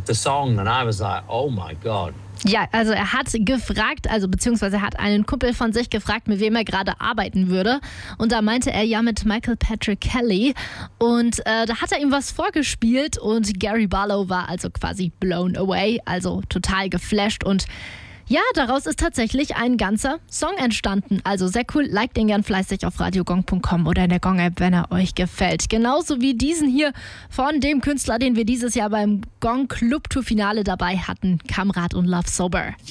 the song and I was like, oh my God. Ja, also er hat gefragt, beziehungsweise er hat einen Kumpel von sich gefragt, mit wem er gerade arbeiten würde. Und da meinte er ja mit Michael Patrick Kelly. Und da hat er ihm was vorgespielt und Gary Barlow war also quasi blown away, also total geflasht. Und ja, daraus ist tatsächlich ein ganzer Song entstanden. Also sehr cool, liked den gern fleißig auf radiogong.com oder in der Gong-App, wenn er euch gefällt. Genauso wie diesen hier von dem Künstler, den wir dieses Jahr beim Gong Club Tour Finale dabei hatten, Kamrat und Love Sober.